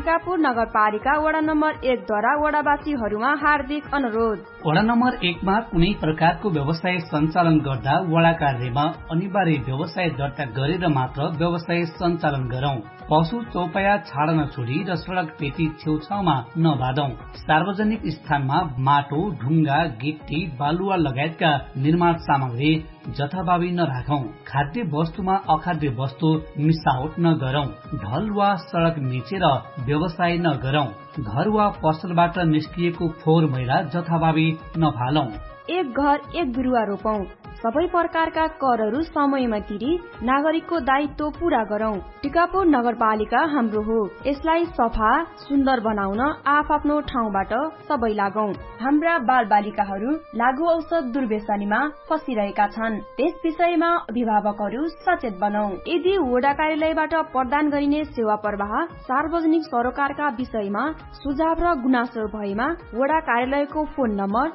टिकापुर नगरपालिका वडा नम्बर 1 द्वारा वडावासीहरूमा हार्दिक अनुरोध। वडा नम्बर 1 मा कुनै प्रकारको व्यवसाय सञ्चालन गर्दा वडा कार्यमा अनिवार्य व्यवसाय दर्ता गरेर मात्र व्यवसाय सञ्चालन गरौं। पशु चौपाया छाड्न छोडी र सड़क पेटी छेउछाउमा नबाँधौं। सार्वजनिक स्थानमा माटो, ढुङ्गा, गिट्टी, बालुवा लगायतका निर्माण सामग्री जथाभावी नराखौं। खाद्य वस्तुमा अखाद्य वस्तु मिसावट नगरौं। ढल वा सड़क मिचेर व्यवसाय नगरौं। घर वा पसलबाट निस्किएको फोहोर मैला जथाभावी नफालौं। एक घर एक बिरुवा रोपौं। सबै प्रकारका करहरू समयमा तिरी नागरिकको दायित्व पूरा गरौं। टिकापुर नगरपालिका हाम्रो हो, यसलाई सफा सुन्दर बनाउन आफ्नो ठाउँबाट सबै लागौं। हाम्रा बालबालिकाहरू लागु औषध दुर्व्यसनीमा फसिरहेका छन्, त्यस विषयमा अभिभावकहरू सचेत बनौं। यदि वडा कार्यालयबाट प्रदान गरिने सेवा प्रवाह सार्वजनिक सरोकारका विषयमा सुझाव र गुनासो भएमा वडा कार्यालयको फोन नम्बर